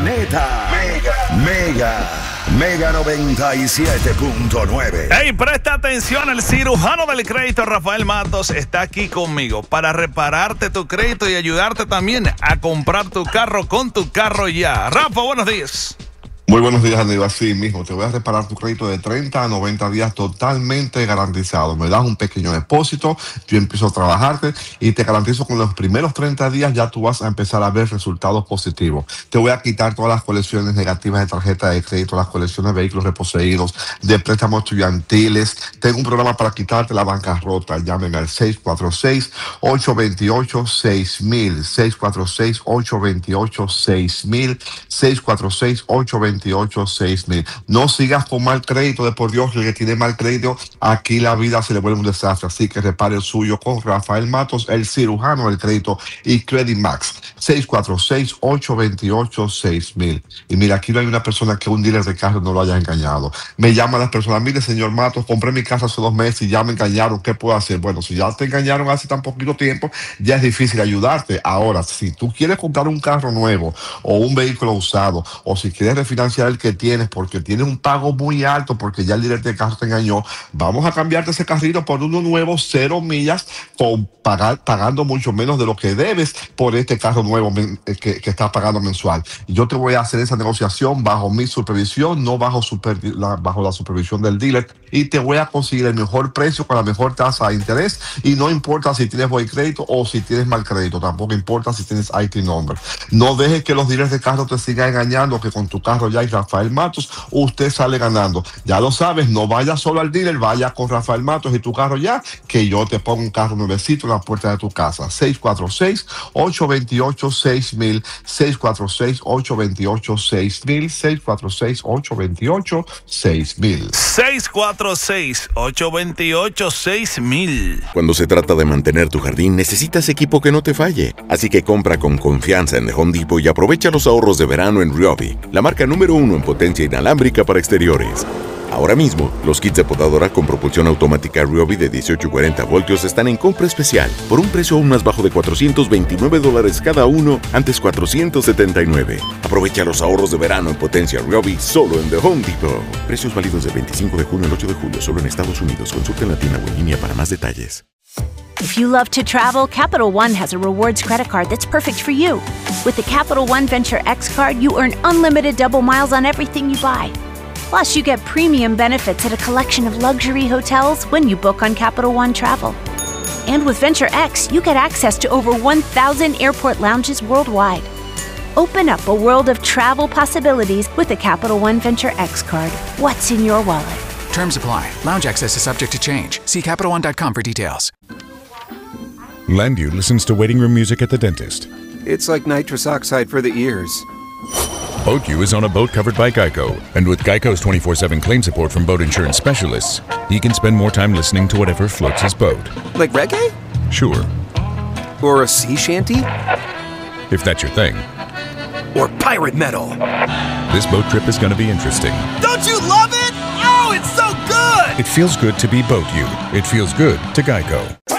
Mega 97.9. Hey, presta atención, el cirujano del crédito Rafael Matos está aquí conmigo para repararte tu crédito y ayudarte también a comprar tu carro con tu carro ya. Rafa, buenos días. Muy buenos días, Aníbal. Así mismo, te voy a reparar tu crédito de 30 a 90 días totalmente garantizado. Me das un pequeño depósito, yo empiezo a trabajarte y te garantizo que en los primeros 30 días ya tú vas a empezar a ver resultados positivos. Te voy a quitar todas las colecciones negativas de tarjeta de crédito, las colecciones de vehículos reposeídos, de préstamos estudiantiles. Tengo un programa para quitarte la bancarrota. Llamen al 646-828-6000, 646-828-6000, 646-828-6000. No sigas con mal crédito, de por Dios, el que tiene mal crédito, aquí la vida se le vuelve un desastre. Así que repare el suyo con Rafael Matos, el cirujano del crédito, y Credit Max, 646-828-6000. Y mira, aquí no hay una persona que un dealer de carro no lo haya engañado. Me llama las personas, mire, señor Matos, compré mi casa hace 2 meses y ya me engañaron, ¿qué puedo hacer? Bueno, si ya te engañaron hace tan poquito tiempo, ya es difícil ayudarte. Ahora, si tú quieres comprar un carro nuevo o un vehículo usado, o si quieres refinanciar el que tienes porque tienes un pago muy alto porque ya el director de carro te engañó, vamos a cambiarte ese carrito por uno nuevo, 0 millas, pagando mucho menos de lo que debes por este carro nuevo que estás pagando mensual. Y yo te voy a hacer esa negociación bajo mi supervisión, no bajo la supervisión del dealer, y te voy a conseguir el mejor precio con la mejor tasa de interés, y no importa si tienes buen crédito o si tienes mal crédito, tampoco importa si tienes IT number. No dejes que los dealers de carro te sigan engañando que con tu carro ya hay Rafael Matos, usted sale ganando. Ya lo sabes, no vayas solo al dealer, vaya con Rafael Matos y tu carro ya, que yo te pongo un carro nuevecito en la puerta de tu casa. 646-828-6000, 646-828-6000, 646-828-6000. 646-828-6000. Cuando se trata de mantener tu jardín, necesitas equipo que no te falle. Así que compra con confianza en The Home Depot y aprovecha los ahorros de verano en Ryobi, la marca número 1 en potencia inalámbrica para exteriores. Ahora mismo, los kits de podadora con propulsión automática Ryobi de 18 y 40 voltios están en compra especial por un precio aún más bajo de $429 cada uno, antes $479. Aprovecha los ahorros de verano en potencia Ryobi solo en The Home Depot. Precios válidos del 25 de junio al 8 de julio solo en Estados Unidos. Consulta en la tienda o en línea para más detalles. If you love to travel, Capital One has a rewards credit card that's perfect for you. With the Capital One Venture X card, you earn unlimited double miles on everything you buy. Plus, you get premium benefits at a collection of luxury hotels when you book on Capital One Travel. And with Venture X, you get access to over 1,000 airport lounges worldwide. Open up a world of travel possibilities with the Capital One Venture X card. What's in your wallet? Terms apply. Lounge access is subject to change. See CapitalOne.com for details. Landu listens to waiting room music at the dentist. It's like nitrous oxide for the ears. BoatU is on a boat covered by Geico. And with Geico's 24/7 claim support from boat insurance specialists, he can spend more time listening to whatever floats his boat. Like reggae? Sure. Or a sea shanty? If that's your thing. Or pirate metal? This boat trip is going to be interesting. Don't you love it? Oh, it's so good! It feels good to be BoatU. It feels good to Geico.